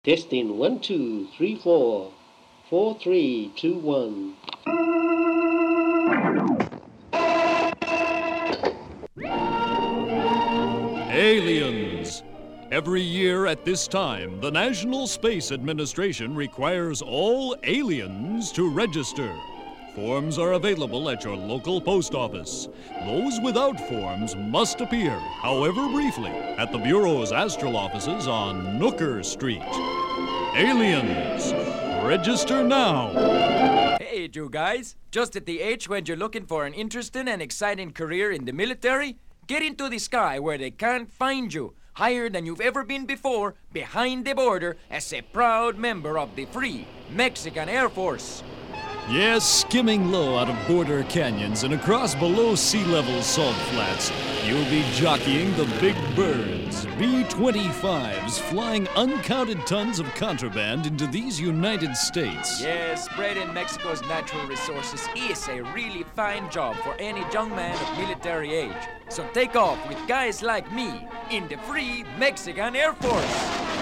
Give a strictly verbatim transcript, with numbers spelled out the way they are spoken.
Testing one, two, three, four, four, three, two, one. Aliens. Every year at this time, the National Space Administration requires all aliens to register. Forms are available at your local post office. Those without forms must appear, however briefly, at the Bureau's astral offices on Nooker Street. Aliens, register now. Hey, you guys. Just at the age when you're looking for an interesting and exciting career in the military? Get into the sky where they can't find you. Higher than you've ever been before, behind the border, as a proud member of the Free Mexican Air Force. Yes, skimming low out of border canyons and across below sea level salt flats, you'll be jockeying the big birds, B twenty-fives, flying uncounted tons of contraband into these United States. Yes, spreading Mexico's natural resources is a really fine job for any young man of military age. So take off with guys like me in the Free Mexican Air Force.